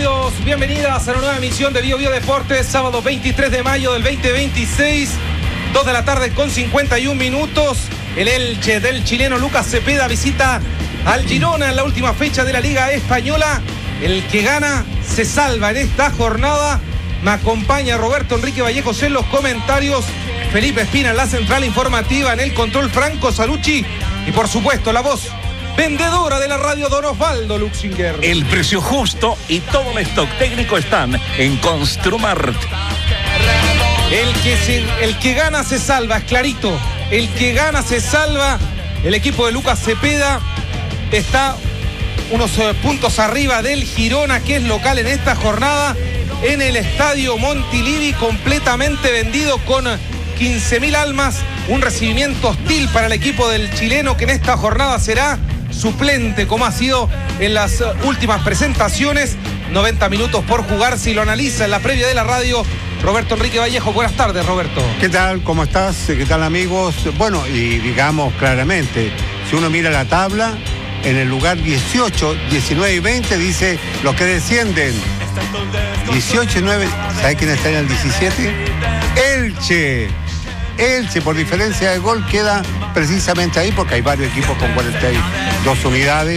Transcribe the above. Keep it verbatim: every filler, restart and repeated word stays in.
Bienvenidos, bienvenidas a una nueva emisión de Bio Bio Deportes, sábado veintitrés de mayo del veinte veintiséis, dos de la tarde con cincuenta y un minutos. El Elche del chileno Lucas Cepeda visita al Girona en la última fecha de la Liga Española. El que gana se salva en esta jornada. Me acompaña Roberto Enrique Vallejos en los comentarios, Felipe Espina en la central informativa, en el control Franco Salucci y por supuesto la voz vendedora de la radio, don Osvaldo Luxinger. El precio justo y todo el stock técnico están en Construmart. El que, se, el que gana se salva, es clarito. El que gana se salva. El equipo de Lucas Cepeda está unos puntos arriba del Girona, que es local en esta jornada, en el estadio Montilivi, completamente vendido con quince mil almas. Un recibimiento hostil para el equipo del chileno, que en esta jornada será suplente, como ha sido en las últimas presentaciones. noventa minutos por jugar, si lo analiza en la previa de la radio Roberto Enrique Vallejo. Buenas tardes, Roberto. ¿Qué tal? ¿Cómo estás? ¿Qué tal, amigos? Bueno, y digamos claramente, si uno mira la tabla, en el lugar dieciocho, diecinueve y veinte dice los que descienden. dieciocho y nueve, ¿sabe quién está en el diecisiete? Elche. Elche, por diferencia de gol, queda precisamente ahí porque hay varios equipos con cuarenta y dos unidades.